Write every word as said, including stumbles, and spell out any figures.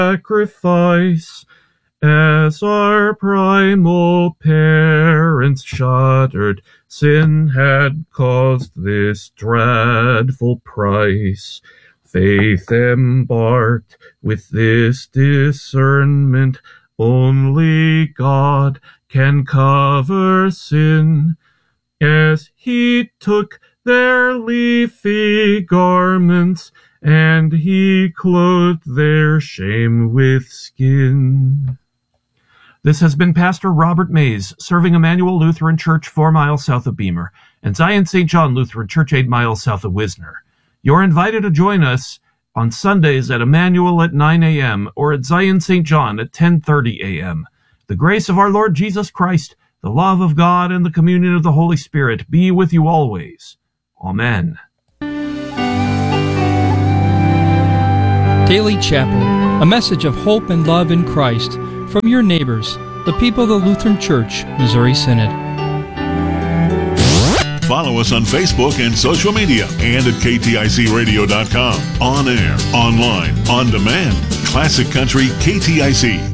sacrifice, as our primal parents shuddered, sin had caused this dreadful price. Faith embarked with this discernment, only God can cover sin, as he took their leafy garments, and he clothed their shame with skin. This has been Pastor Robert Mays, serving Emmanuel Lutheran Church four miles south of Beamer, and Zion Saint John Lutheran Church eight miles south of Wisner. You're invited to join us on Sundays at Emmanuel at nine a.m. or at Zion Saint John at ten thirty a.m. The grace of our Lord Jesus Christ, the love of God, and the communion of the Holy Spirit be with you always. Amen. Daily Chapel, a message of hope and love in Christ from your neighbors, the people of the Lutheran Church, Missouri Synod. Follow us on Facebook and social media and at K T I C radio dot com. On air, online, on demand. Classic Country K T I C.